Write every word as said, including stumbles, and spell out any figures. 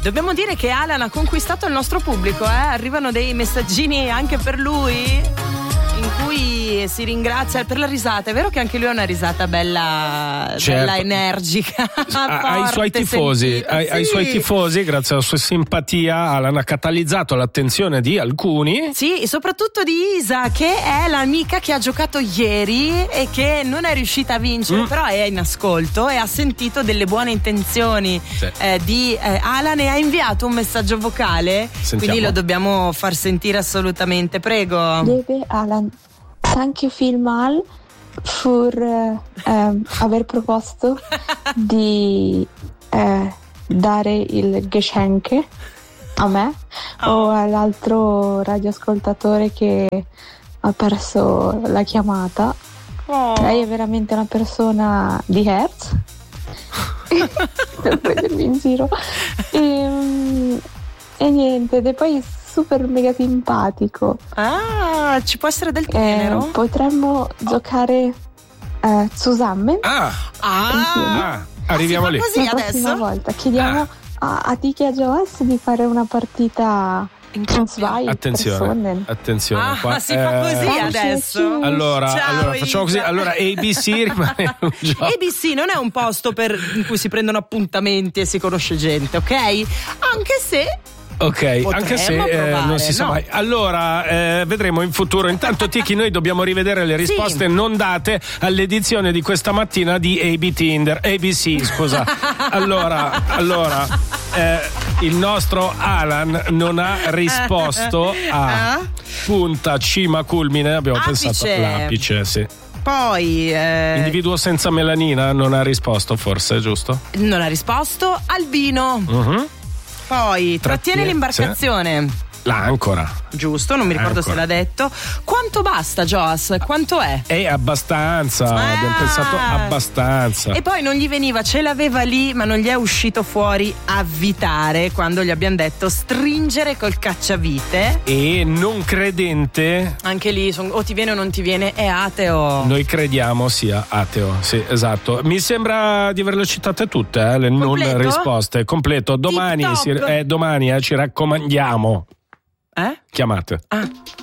Dobbiamo dire che Alan ha conquistato il nostro pubblico, eh? Arrivano dei messaggini anche per lui in cui si ringrazia per la risata. È vero che anche lui ha una risata bella, certo. bella energica. Ha, ai suoi tifosi, ai, sì. ai suoi tifosi, grazie alla sua simpatia, Alan ha catalizzato l'attenzione di alcuni. Sì, e soprattutto di Isa, che è l'amica che ha giocato ieri e che non è riuscita a vincere, mm. però è in ascolto e ha sentito delle buone intenzioni sì. eh, di eh, Alan e ha inviato un messaggio vocale. Sentiamo. Quindi lo dobbiamo far sentire assolutamente. Prego. Deve Alan, thank you vielmals for uh, um, aver proposto di uh, dare il Geschenk a me oh. o all'altro radioascoltatore che ha perso la chiamata. Oh. Lei è veramente una persona di Herz. Per prendermi in giro. E, e niente, e poi super mega simpatico. Ah, ci può essere del tenero? Eh, potremmo giocare eh, zusammen. Ah, ah, ah arriviamo ah, lì. Così la prossima adesso? volta chiediamo ah. a, a Tiki e a Joas di fare una partita in zwei attenzione, Personen. attenzione ah, qua. si fa così eh, adesso? Allora, Ciao, allora facciamo così. Isa. Allora A B C rimane un gioco. A B C non è un posto per, in cui si prendono appuntamenti e si conosce gente, ok? Anche se Ok, potremmo anche se provare, eh, non si sa no? mai. Allora, eh, vedremo in futuro. Intanto, Tiki, noi dobbiamo rivedere le risposte sì. non date all'edizione di questa mattina di A B Tinder. A B C, scusa. Allora, allora eh, il nostro Alan non ha risposto a punta, cima, culmine. Abbiamo Apice. pensato l'apice, sì. Poi eh... individuo senza melanina non ha risposto, forse, giusto? Non ha risposto. Albino. Uh-huh. Poi trattiene l'imbarcazione. Sì. L'ancora. Giusto, non mi ricordo Ancora. se l'ha detto. Quanto basta, Joas? Quanto è? È abbastanza, ah. abbiamo pensato abbastanza. E poi non gli veniva, ce l'aveva lì, ma non gli è uscito fuori avvitare quando gli abbiamo detto stringere col cacciavite. E non credente. Anche lì, son, o ti viene o non ti viene, è ateo. Noi crediamo sia ateo, sì, esatto. Mi sembra di averle citate tutte, eh, le Completo? non risposte. Completo. Domani, si, eh, domani eh, ci raccomandiamo. Eh? Chiamate. Ah.